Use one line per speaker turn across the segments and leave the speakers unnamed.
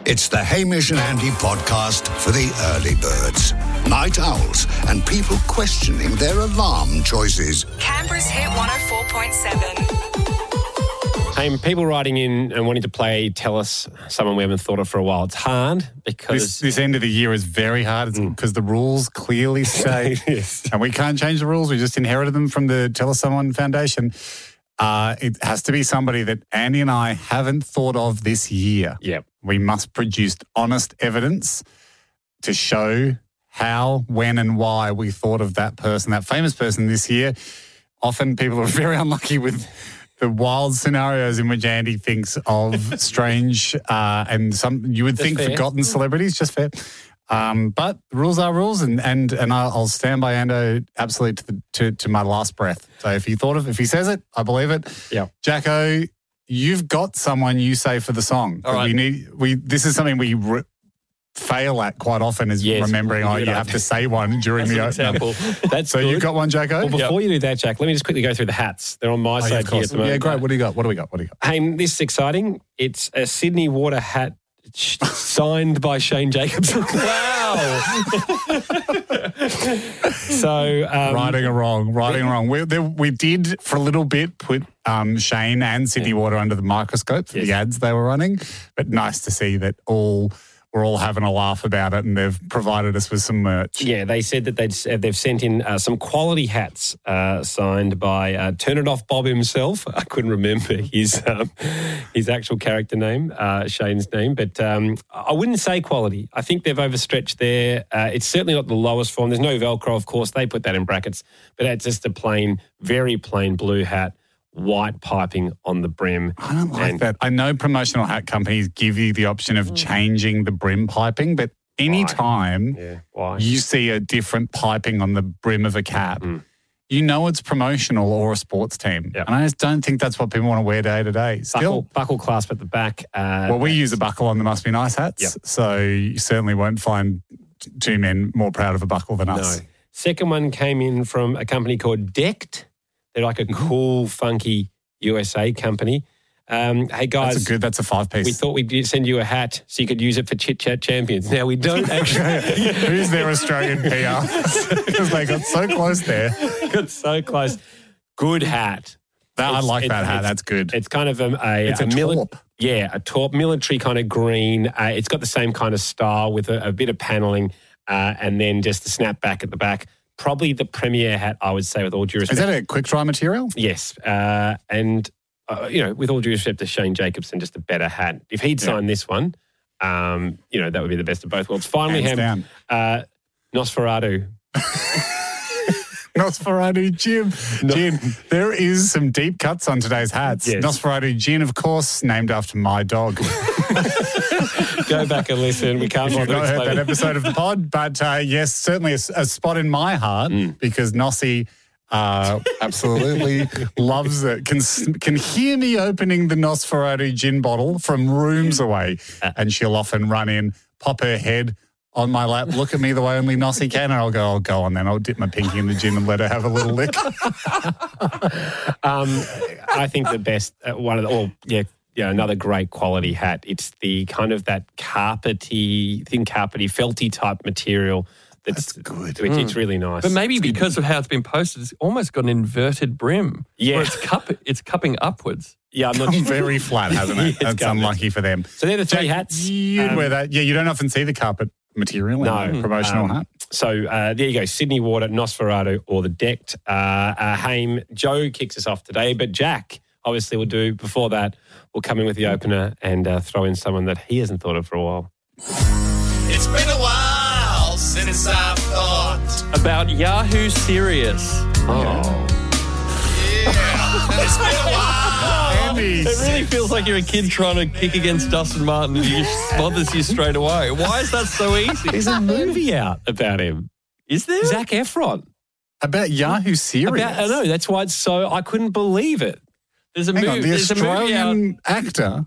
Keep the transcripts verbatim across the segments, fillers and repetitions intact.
It's the Hamish and Andy podcast for the early birds, night owls, and people questioning their alarm choices.
Canberra's Hit one oh four point seven.
Hey, people writing in and wanting to play Tell Us someone we haven't thought of for a while. It's hard because...
This, this end of the year is very hard because mm. the rules clearly say,
yes.
and we can't change the rules, we just inherited them from the Tell Us Someone Foundation. Uh, it has to be somebody that Andy and I haven't thought of this year.
Yep.
We must produce honest evidence to show how, when and why we thought of that person, that famous person this year. Often people are very unlucky with the wild scenarios in which Andy thinks of strange uh, and some you would
Just
think
fair.
forgotten celebrities, just fair. Um, but rules are rules, and and and I'll, I'll stand by Ando absolutely to, the, to to my last breath. So if he thought of, if he says it, I believe it.
Yeah,
Jacko, you've got someone you say for the song.
All right.
We need we. This is something we re- fail at quite often is
Yes,
remembering. Oh, you
good
have
idea.
to say one during
That's
the
an
opener.
example.
that's
So
good.
you've got one, Jacko.
Well, before you do that, Jack, let me just quickly go through the hats. They're on my
Oh, yeah,
side
of
here
course.
at the moment.
Yeah, great. What do you got? What do we got? What do we got?
Hey, this is exciting. It's a Sydney Water hat sh- signed by Shane Jacobson.
Wow.
So, um,
Righting a wrong, righting a wrong. We, there, we did for a little bit put um, Shane and Sydney Water under the microscope for
Yes.
the ads they were running, but nice to see that all we're all having a laugh about it, and they've provided us with some merch.
yeah, they said that they'd, they've sent in uh, some quality hats uh, signed by uh, Turn It Off Bob himself. I couldn't remember his um, his actual character name, uh, Shane's name, but um, I wouldn't say quality. I think they've overstretched there. Uh, it's certainly not the lowest form. There's no Velcro, of course. They put that in brackets, but it's just a plain, very plain blue hat, white piping on the brim.
I don't like
And-
that. I know promotional hat companies give you the option of changing the brim piping, but any
Why?
time
Yeah, why?
you see a different piping on the brim of a cap,
Mm.
you know it's promotional or a sports team.
Yep.
And I just don't think that's what people want to wear day to day. Still,
Buckle, buckle clasp at the back. Uh,
well, we use a buckle on the Must Be Nice hats,
Yep.
so you certainly won't find t- two men more proud of a buckle than
No.
us.
Second one came in from a company called Decked. They're like a
Mm-hmm.
cool, funky U S A company. Um, hey, guys.
That's a good, that's a five piece.
We thought we'd send you a hat so you could use it for Chit Chat Champions. Now, we don't actually.
Who's their Australian P R? Because they got so close there.
Got so close. Good hat.
That, I
It's-
like
it's-
that hat.
it's-
That's good.
It's kind of a, a,
It's a
mili-
taupe.
Yeah, a taupe, military kind of green. Uh, it's got the same kind of style with a, a bit of paneling uh, and then just the snap back at the back. Probably the premier hat, I would say, with all due
Is
respect.
that a quick dry material?
Yes. Uh, and, uh, you know, with all due respect to Shane Jacobson, just a better hat. If he'd
Yeah.
signed this one, um, you know, that would be the best of both worlds. Finally,
Hands
Ham,
down.
uh, Nosferatu.
Nosferatu gin. Gin. There is some deep cuts on today's hats.
Yes.
Nosferatu gin, of course, named after my dog.
Go back and listen. We can't
If you've
bother
not heard
explaining.
that episode of the pod, but uh, yes, certainly a, a spot in my heart
Mm.
because Nossie uh, absolutely loves it. Can can hear me opening the Nosferatu gin bottle from rooms away, and she'll often run in, pop her head on my lap, look at me the way only Nossie can, and I'll go, I'll go on then. I'll dip my pinky in the gin and let her have a little lick.
Um, I think the best uh, one of the, or yeah, yeah, another great quality hat. It's the kind of that carpety, thin carpety, felty type material. That's,
That's good.
Which it's really nice.
But maybe because of how it's been posted, it's almost got an inverted brim.
Yeah.
Where it's, cup, it's cupping upwards.
yeah, I'm not
Come
sure.
very flat, hasn't it?
It's
That's
come-
unlucky for them.
So they're the three
Jack,
hats.
You'd
Um,
wear that. Yeah, you don't often see the carpet material in
No.
a promotional
Um,
hat.
So uh, there you go, Sydney Water, Nosferatu, or the Decked. Uh, uh, Haim, Joe kicks us off today, but Jack obviously will do before that. We'll come in with the opener and uh, throw in someone that he hasn't thought of for a while.
It's been a while since I've thought.
About Yahoo Serious.
Oh.
Yeah, it's been a while.
Andy,
It really feels like you're a kid trying to kick against Dustin Martin and he just bothers you straight away. Why is that so easy?
There's a movie out about him.
Is there?
Zac Efron.
about Yahoo Serious.
About, I know, that's why it's so, I couldn't believe it.
There's a
Hang
movie.
on, the
there's a movie out.
Australian actor.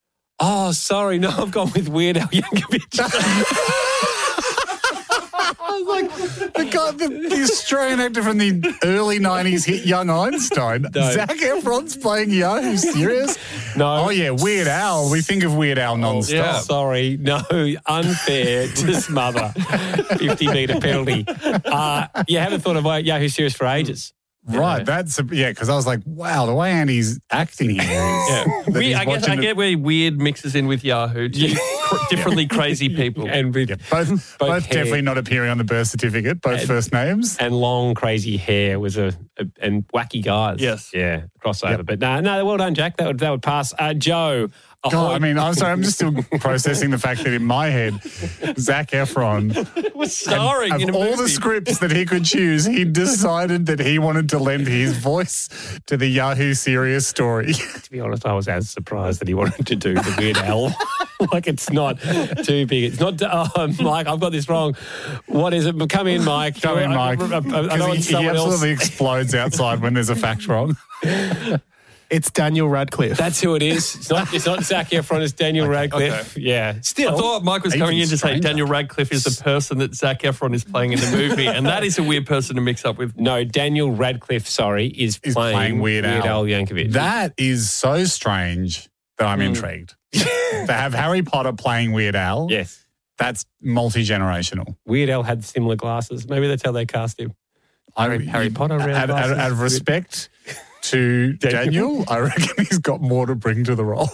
Oh, sorry. No, I've gone with Weird Al Yankovic.
was like, the guy, the, the Australian actor from the early nineties hit Young Einstein.
No.
Zac Efron's playing Yahoo. Serious?
No.
Oh, yeah, Weird Al. We think of Weird Al non-stop.
yeah.
Sorry, no, unfair to smother. fifty metre penalty. Uh, you haven't thought of Yahoo Serious for ages.
Right,
Yeah.
that's, a, yeah, because I was like, wow, the way Andy's acting here is
Yeah.
that
We,
he's
I, get, I
watching
get where weird mixes in with Yahoo. Two cr- differently crazy people.
And with
the, both, both,
both hair.
definitely not appearing on the birth certificate, both
And-
first names.
and long crazy hair was a, a and wacky guys.
Yes.
Yeah, crossover.
Yep.
But no, no, well done, Jack. That would that would pass. Uh, Joe.
God,
ahoy.
I mean, I'm sorry, I'm just still processing the fact that in my head, Zac Efron,
was starring
of
in a
all
movie.
the scripts that he could choose, he decided that he wanted to lend his voice to the Yahoo Serious story.
To be honest, I was as surprised that he wanted to do the Weird Al. Like, it's not too big. It's not, oh, Mike, I've got this wrong. What is it? Come in, Mike.
Come in, Mike.
I, I, I, I know
Because
it's
he, he
someone else.
absolutely explodes outside when there's a fact wrong.
It's Daniel Radcliffe.
That's who it is. It's not, it's not Zac Efron, it's Daniel Radcliffe. Yeah. Still.
I thought Mike was
Even
coming in to say
stranger.
Daniel Radcliffe is the person that Zac Efron is playing in the movie, and that is a weird person to mix up with.
No, Daniel Radcliffe, sorry, is,
Is
playing,
playing Weird Al.
Al Yankovic.
That is so strange that I'm intrigued. To have Harry Potter playing Weird Al,
Yes.
that's multi-generational.
Weird Al had similar glasses. Maybe that's how they cast him. Harry-
I-
Harry Potter round
Out, out,
glasses.
out of respect to Daniel, I reckon he's got more to bring to the role.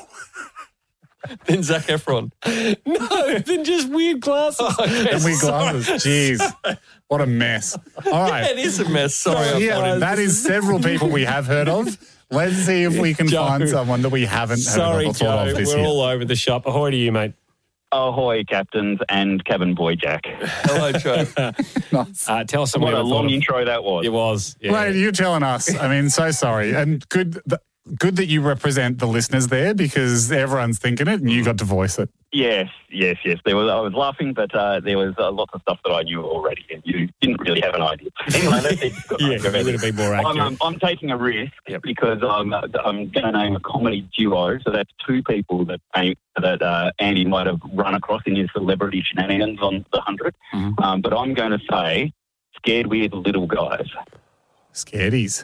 Then Zac Efron.
No, than just weird glasses.
And we glasses. Jeez, what a mess. All right.
It is a mess. Sorry.
Sorry,
I
yeah.
thought it-
That is several people we have heard of. Let's see if we can
Joe.
find someone that we haven't
Sorry,
heard of or thought
Joe.
of this
We're
year.
all over the shop. Ahoy to you, mate.
Ahoy, captains and cabin boy Jack.
Hello, Joe.
Uh, tell us something
What a
about
long intro that was.
It was. Yeah.
Right, you're telling us. I mean, so sorry. And good th- good that you represent the listeners there because everyone's thinking it and you got to voice it.
Yes, yes, yes. There was. I was laughing, but uh, there was uh, lots of stuff that I knew already, and you didn't really have an idea. Anyway, let's see.
Yeah, you would have been more accurate.
I'm, um, I'm taking a risk
Yep.
because I'm uh, I'm going to name a comedy duo. So that's two people that aim, that uh, Andy might have run across in his celebrity shenanigans on the hundred.
Mm-hmm.
Um, but I'm going to say scared weird little guys.
Scaredies.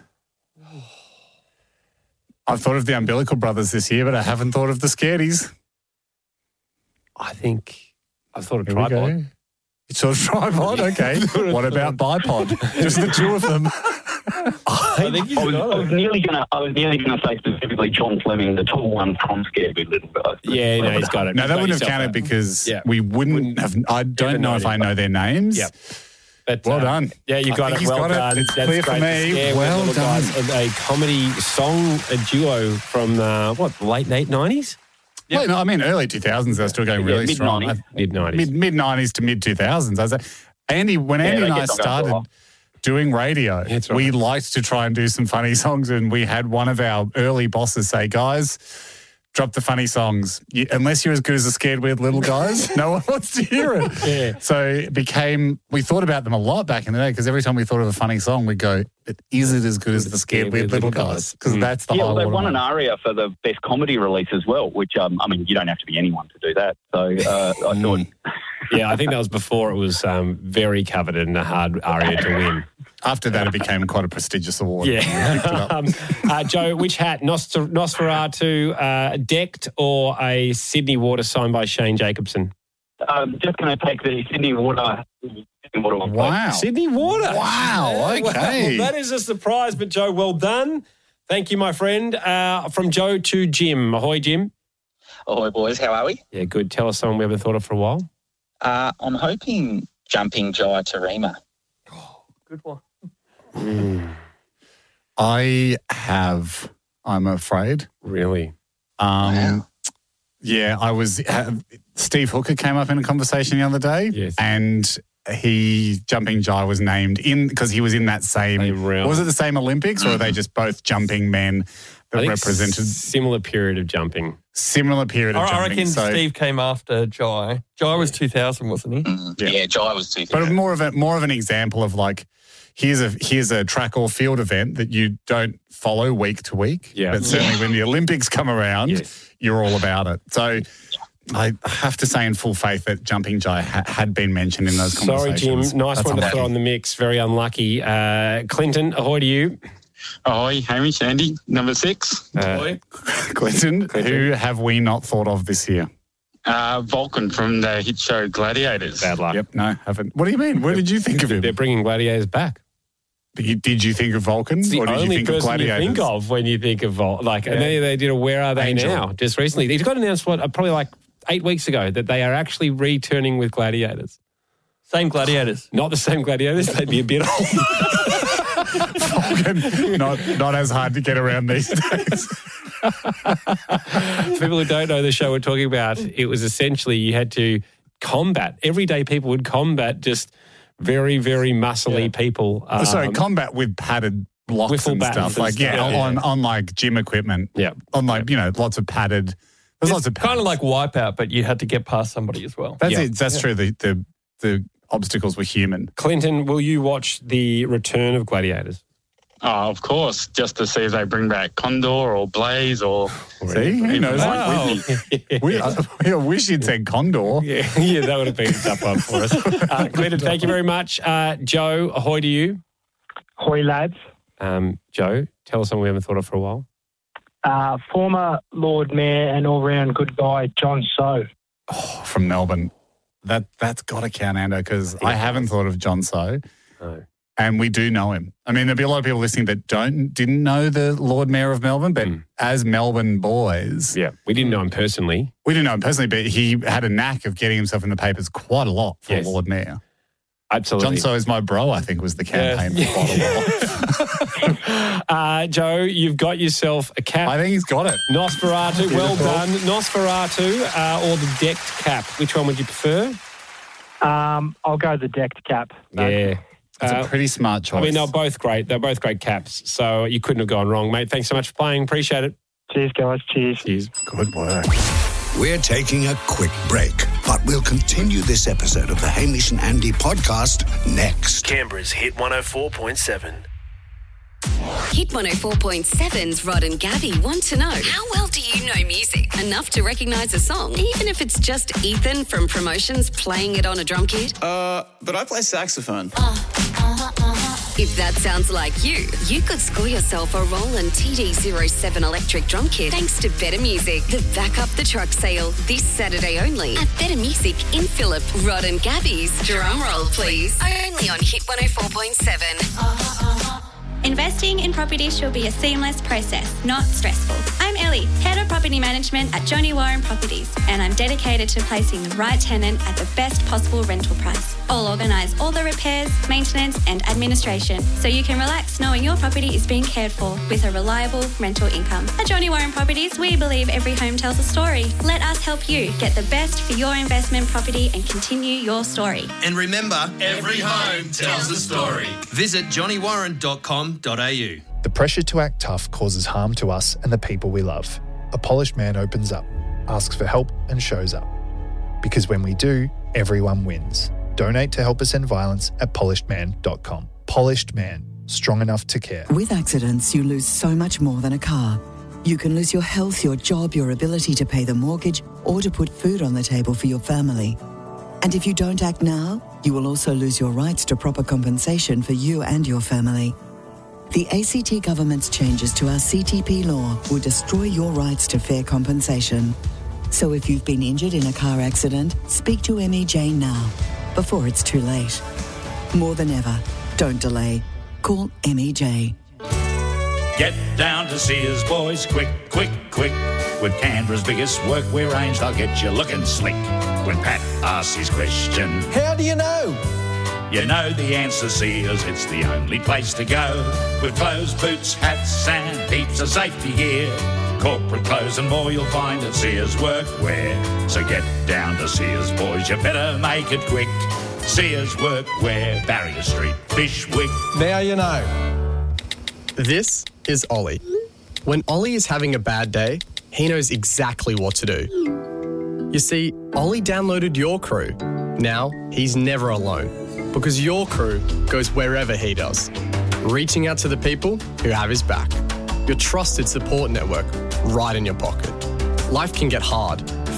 I've thought of the Umbilical Brothers this year, but I haven't thought of the Scaredies.
I think I thought of
Here we go.
tripod.
It's a tripod, okay. What about bipod? Just the two of them.
I think he's
I was,
got
I was
it.
nearly going to. I was nearly going to say specifically John Fleming, the tall one from Scared Weird Little Guys.
Yeah, no, he's got it.
No,
You've
that
got
wouldn't have
yourself
counted
there.
because
Yeah.
we wouldn't
Wouldn't
have. I don't
ever
know
known
if I
it.
know their names.
Yep. But,
Well
uh,
done.
Yeah, you
I
got
think
it.
he's
Well
got it.
done.
It's
That's
clear for
great.
me.
Scare
Well
Weird Little
done.
Guys, a comedy song a duo from uh, what late late nineties,
Well, no, I mean early two thousands. They're still going really strong.
mid-nineties.
mid nineties.
Mid mid nineties to mid two thousands. I say, Andy, when
Yeah,
Andy
they
and I
get on going for a
started
while.
doing radio,
That's
we
right.
liked to try and do some funny songs, and we had one of our early bosses say, "Guys, drop the funny songs. You, unless you're as good as the Scared Weird Little Guys, no one wants to hear it."
Yeah.
So it became, we thought about them a lot back in the day because every time we thought of a funny song, we'd go, "But is it as good as the Scared Weird Little Guys?" Because
Mm.
that's the
Yeah,
high
well, they
water
won an
mark.
ARIA for the best comedy release as well, which, um, I mean, you don't have to be anyone to do that. So uh, I
Mm.
thought,
Yeah, I think that was before it was um, very coveted and a hard aria to win.
After that, it became quite a prestigious award.
Yeah. um, uh, Joe, which hat? Nosfer- Nosferatu uh, decked or a Sydney Water signed by Shane Jacobson?
I'm just going to take the Sydney Water. Sydney Water one.
Wow.
Sydney Water.
Wow, okay.
Well, that is a surprise, but Joe, well done. Thank you, my friend. Uh, from Joe to Jim. Ahoy, Jim.
Ahoy, boys. How are we?
Yeah, good. Tell us someone we haven't thought of for a while.
Uh, I'm hoping Jumping Jai Tarima.
Good one.
I have, I'm afraid.
Really?
Um,
Wow.
Yeah, I was, uh, Steve Hooker came up in a conversation the other day.
Yes.
And he, Jumping Jai was named in, because he was in that same,
Same realm.
was it the same Olympics or are they just both jumping men
I
that
think
represented
similar period of jumping.
similar period of
I, I
jumping?
reckon
So-
Steve came after Jai. Jai was two thousand, wasn't he?
Mm,
Yeah.
yeah. Jai was two.
But more of a more of an example of like, here's a here's a track or field event that you don't follow week to week.
Yeah.
But certainly when the Olympics come around,
Yes.
you're all about it. So I have to say in full faith that Jumping Jai ha- had been mentioned in those
Sorry,
conversations.
Jim. Nice
That's
one to
unlucky.
throw on the mix. Very unlucky. Uh, Clinton, ahoy to you.
Ahoy, Hamish, Andy, number six.
Uh,
Clinton, who have we not thought of this year?
Uh, Vulcan from the hit show Gladiators.
bad luck.
Yep, no, haven't. What do you mean? Where did you think of him?
They're bringing Gladiators back.
You- Did you think of Vulcan?
It's the
or did
only
you think of
person you
Gladiators?
think of when you think of Vol. Like, and they, they did a Where Are They
Angel.
Now just recently. They got announced, what, uh, probably like eight weeks ago that they are actually returning with Gladiators.
Same Gladiators.
Not the same Gladiators. They'd be a bit old.
Vulcan, not, not as hard to get around these days.
For people who don't know the show we're talking about, it was essentially you had to combat. Everyday people would combat just very, very muscly
Yeah.
people. Um,
Sorry, combat with padded blocks
Wiffle
and
bats
stuff.
and
Like, yeah,
stuff, yeah.
on, on like gym equipment.
Yeah.
On like, you know, lots of padded. There's lots of padded.
Kind of like Wipeout, but you had to get past somebody as well.
That's
Yeah.
it. That's true. The, the, the obstacles were human.
Clinton, will you watch the return of Gladiators?
Oh, of course, just to see if they bring back Condor or Blaze or...
See? Who knows?
Wow.
We, I, I wish you'd said Condor.
Yeah, yeah, that would have been a tough one for us. Uh, Clinton, thank you very much. Uh, Joe, ahoy to you.
Hoi, lads.
Um, Joe, tell us something we haven't thought of for a while.
Uh, former Lord Mayor and all-round good guy, John Soe.
Oh, from Melbourne. That, that's got to count, Ando, because I haven't thought of John Soe.
No.
And we do know him. I mean, there'll be a lot of people listening that don't didn't know the Lord Mayor of Melbourne, but
Mm.
as Melbourne boys,
Yeah, we didn't know him personally.
we didn't know him personally, but he had a knack of getting himself in the papers quite a lot for
Yes.
Lord Mayor.
Absolutely.
John Soe is my bro, I think, was the campaign
Yeah.
for quite a while.
Uh, Joe, you've got yourself a cap.
I think he's got it.
Nosferatu, well
Beautiful.
done. Nosferatu uh, or the decked cap? Which one would you prefer?
Um, I'll go the decked cap.
Yeah.
It's
Uh,
a pretty smart choice.
I mean, they're both great. They're both great caps. So you couldn't have gone wrong, mate. Thanks so much for playing. Appreciate it.
Cheers, guys. Cheers.
Cheers.
Good work.
We're taking a quick break, but we'll continue this episode of the Hamish and Andy podcast next.
Canberra's Hit one oh four point seven.
Hit one oh four point seven's Rod and Gabby want to know, how well do you know music? Enough to recognise a song, even if it's just Ethan from Promotions playing it on a drum kit?
Uh, but I play saxophone.
If that sounds like you, you could score yourself a Roland T D zero seven electric drum kit thanks to Better Music. The Back Up the Truck sale this Saturday only at Better Music in Phillip. Rod and Gabby's drum roll, please. Only on Hit one oh four point seven.
Investing in property should be a seamless process, not stressful. I'm Ellie, Head of Property Management at Johnny Warren Properties, and I'm dedicated to placing the right tenant at the best possible rental price. I'll organise all the repairs, maintenance and administration so you can relax knowing your property is being cared for with a reliable rental income. At Johnny Warren Properties, we believe every home tells a story. Let us help you get the best for your investment property and continue your story.
And remember, every home tells a story. Visit johnny warren dot com dot a u.
The pressure to act tough causes harm to us and the people we love. A polished man opens up, asks for help and shows up. Because when we do, everyone wins. Donate to help us end violence at polished man dot com. Polished Man, strong enough to care.
With accidents, you lose so much more than a car. You can lose your health, your job, your ability to pay the mortgage, or to put food on the table for your family. And if you don't act now, you will also lose your rights to proper compensation for you and your family. The A C T government's changes to our C T P law will destroy your rights to fair compensation. So if you've been injured in a car accident, speak to M E J now, before it's too late. More than ever, don't delay. Call M E J.
Get down to Sears, boys, quick, quick, quick. With Canberra's biggest workwear range, they'll get you looking slick. When Pat asks his question, how do you know? You know the answer, Sears, it's the only place to go. With clothes, boots, hats and heaps of safety gear. Corporate clothes and more you'll find at Sears Workwear. So get down to Sears, boys, you better make it quick. Sears Workwear, Barrier Street, Bishwick.
Now you know. This is Ollie. When Ollie is having a bad day, he knows exactly what to do. You see, Ollie downloaded Your Crew. Now he's never alone because Your Crew goes wherever he does, reaching out to the people who have his back. Your trusted support network right in your pocket. Life can get hard.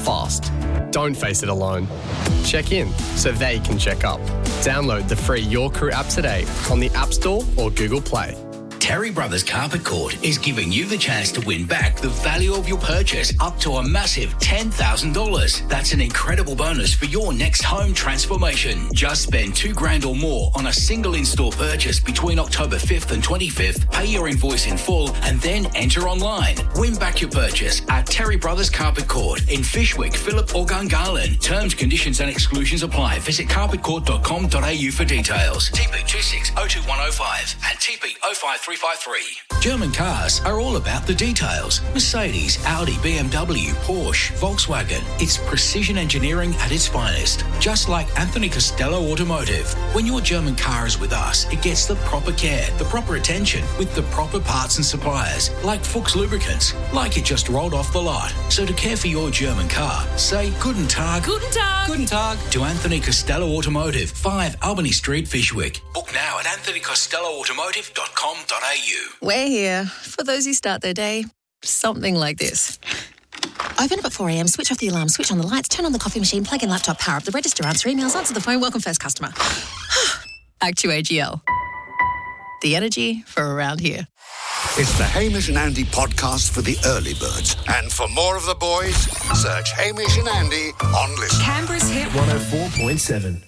fast. Don't face it alone. Check in so they can check up. Download the free Your Crew app today on the App Store or Google Play.
Terry Brothers Carpet Court is giving you the chance to win back the value of your purchase up to a massive ten thousand dollars. That's an incredible bonus for your next home transformation. Just spend two grand or more on a single in-store purchase between October fifth and twenty-fifth. Pay your invoice in full and then enter online. Win back your purchase at Terry Brothers Carpet Court in Fishwick, Phillip or Gungahlin. Terms, conditions and exclusions apply. Visit carpet court dot com dot a u for details. T P two six zero two one zero five and T P zero five three five three. German cars are all about the details. Mercedes, Audi, B M W, Porsche, Volkswagen. It's precision engineering at its finest. Just like Anthony Costello Automotive. When your German car is with us, it gets the proper care, the proper attention, with the proper parts and suppliers, like Fuchs Lubricants, like it just rolled off the lot. So to care for your German car, say Guten Tag.
Guten Tag.
Guten Tag to Anthony Costello Automotive, five Albany Street, Fishwick. Book now at anthony costello automotive dot com dot a u.
We're here for those who start their day something like this. Open up at four a.m, switch off the alarm, switch on the lights, turn on the coffee machine, plug in laptop, power up the register, answer emails, answer the phone, welcome first customer. Act two A G L. The energy for around here.
It's the Hamish and Andy podcast for the early birds. And for more of the boys, search Hamish and Andy on Listen.
Canberra's Hit
one oh four point seven.